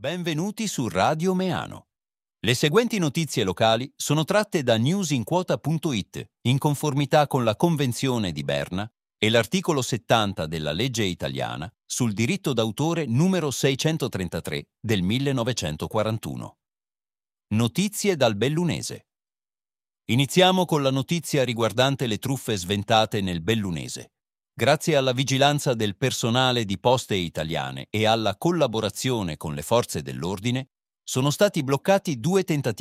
Benvenuti su Radio Meano. Le seguenti notizie locali sono tratte da newsinquota.it, in conformità con la Convenzione di Berna e l'articolo 70 della legge italiana sul diritto d'autore numero 633 del 1941. Notizie dal Bellunese. Iniziamo con la notizia riguardante le truffe sventate nel Bellunese. Grazie alla vigilanza del personale di Poste Italiane e alla collaborazione con le forze dell'ordine, sono stati bloccati 2 tentativi